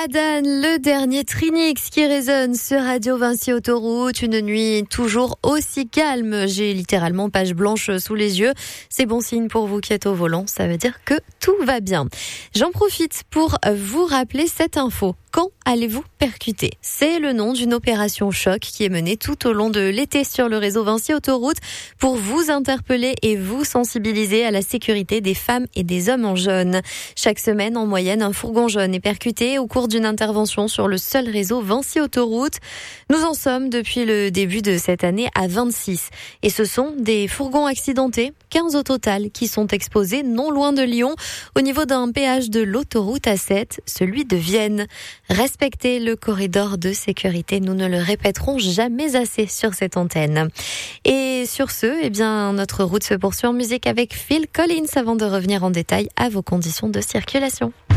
Adan, le dernier Trinix qui résonne sur Radio Vinci Autoroute. Une nuit toujours aussi calme. J'ai littéralement page blanche sous les yeux. C'est bon signe pour vous qui êtes au volant. Ça veut dire que tout va bien. J'en profite pour vous rappeler cette info. Quand allez-vous percuter ? C'est le nom d'une opération choc qui est menée tout au long de l'été sur le réseau Vinci Autoroute pour vous interpeller et vous sensibiliser à la sécurité des femmes et des hommes en jaune. Chaque semaine, en moyenne, un fourgon jaune est percuté au cours d'une intervention sur le seul réseau Vinci Autoroute. Nous en sommes depuis le début de cette année à 26. Et ce sont des fourgons accidentés, 15 au total, qui sont exposés non loin de Lyon, au niveau d'un péage de l'autoroute A7, celui de Vienne. Respectez le corridor de sécurité, nous ne le répéterons jamais assez sur cette antenne. Et sur ce, notre route se poursuit en musique avec Phil Collins avant de revenir en détail à vos conditions de circulation.